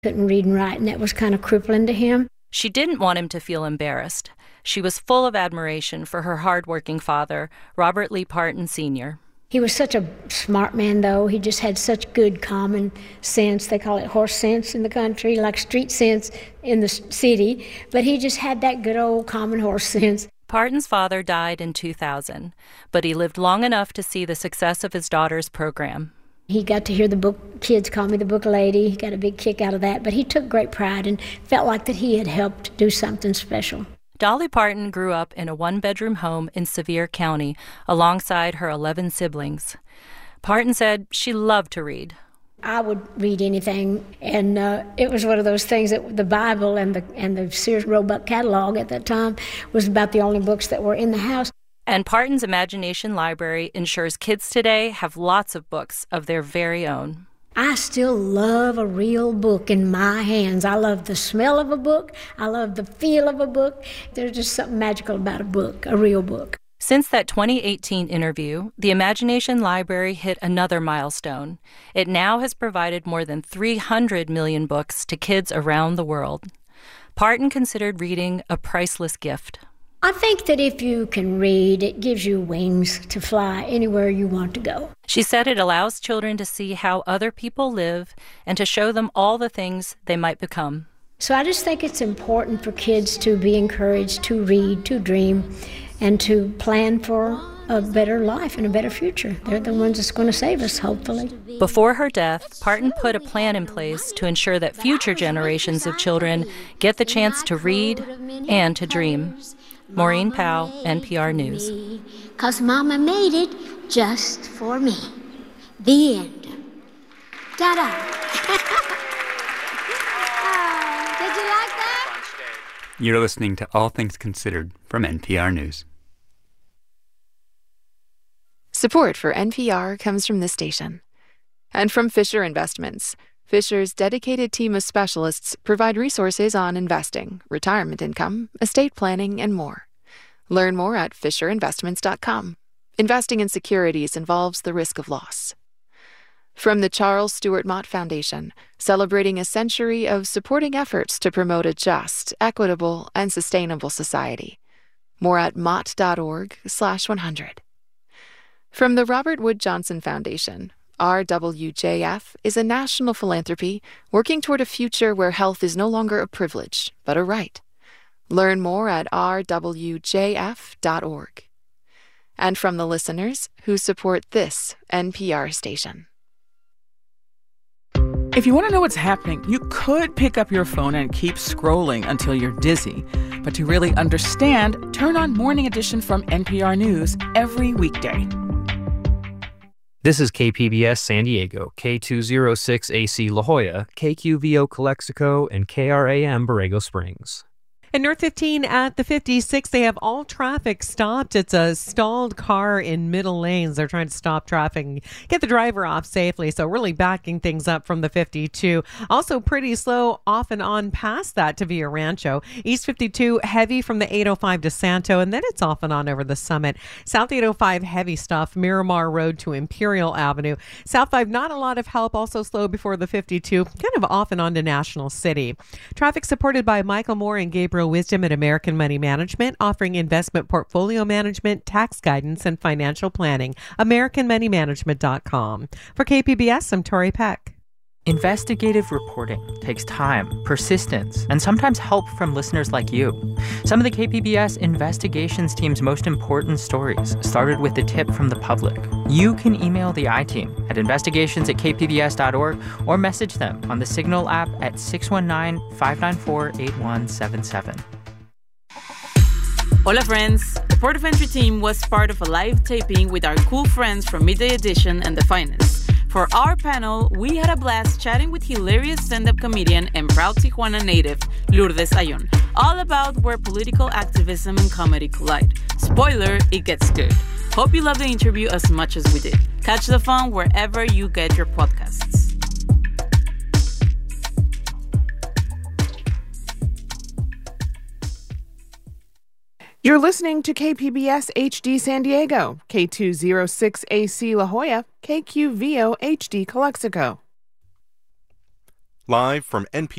Couldn't read and write, and that was kind of crippling to him. She didn't want him to feel embarrassed. She was full of admiration for her hardworking father, Robert Lee Parton Sr. He was such a smart man, though. He just had such good common sense. They call it horse sense in the country, like street sense in the city. But he just had that good old common horse sense. Parton's father died in 2000, but he lived long enough to see the success of his daughter's program. He got to hear the book, kids call me the book lady. He got a big kick out of that. But he took great pride and felt like that he had helped do something special. Dolly Parton grew up in a one-bedroom home in Sevier County alongside her 11 siblings. Parton said she loved to read. I would read anything, and it was one of those things that the Bible and the Sears Roebuck catalog at that time was about the only books that were in the house. And Parton's Imagination Library ensures kids today have lots of books of their very own. I still love a real book in my hands. I love the smell of a book. I love the feel of a book. There's just something magical about a book, a real book. Since that 2018 interview, the Imagination Library hit another milestone. It now has provided more than 300 million books to kids around the world. Parton considered reading a priceless gift. I think that if you can read, it gives you wings to fly anywhere you want to go. She said it allows children to see how other people live and to show them all the things they might become. So I just think it's important for kids to be encouraged to read, to dream, and to plan for a better life and a better future. They're the ones that's going to save us, hopefully. Before her death, Parton put a plan in place to ensure that future generations of children get the chance to read and to dream. Maureen Powell, NPR News. 'Cause Mama made it just for me. The end. Ta-da. Did you like that? You're listening to All Things Considered from NPR News. Support for NPR comes from this station and from Fisher Investments. Fisher's dedicated team of specialists provide resources on investing, retirement income, estate planning, and more. Learn more at FisherInvestments.com. Investing in securities involves the risk of loss. From the Charles Stewart Mott Foundation, celebrating a century of supporting efforts to promote a just, equitable, and sustainable society. More at mott.org/100. From the Robert Wood Johnson Foundation, RWJF is a national philanthropy working toward a future where health is no longer a privilege, but a right. Learn more at rwjf.org. And from the listeners who support this NPR station. If you want to know what's happening, you could pick up your phone and keep scrolling until you're dizzy. But to really understand, turn on Morning Edition from NPR News every weekday. This is KPBS San Diego, K206AC La Jolla, KQVO Calexico, and KRAM Borrego Springs. In North 15 at the 56, they have all traffic stopped. It's a stalled car in middle lanes. They're trying to stop traffic and get the driver off safely, so really backing things up from the 52. Also pretty slow off and on past that to Villa Rancho. East 52 heavy from the 805 to Santo, and then it's off and on over the Summit. South 805 heavy stuff, Miramar Road to Imperial Avenue. South 5 not a lot of help, also slow before the 52, kind of off and on to National City. Traffic supported by Michael Moore and Gabriel Wisdom at American Money Management, offering investment portfolio management, tax guidance, and financial planning. AmericanMoneyManagement.com. For KPBS, I'm Tori Peck. Investigative reporting takes time, persistence, and sometimes help from listeners like you. Some of the KPBS investigations team's most important stories started with a tip from the public. You can email the I-Team at investigations@kpbs.org or message them on the Signal app at 619-594-8177. Hola friends! The Port of Entry team was part of a live taping with our cool friends from Midday Edition and The Finest. For our panel, we had a blast chatting with hilarious stand-up comedian and proud Tijuana native, Lourdes Ayón, all about where political activism and comedy collide. Spoiler, it gets good. Hope you loved the interview as much as we did. Catch the fun wherever you get your podcasts. You're listening to KPBS HD San Diego, K206AC La Jolla, KQVO HD Calexico. Live from NPR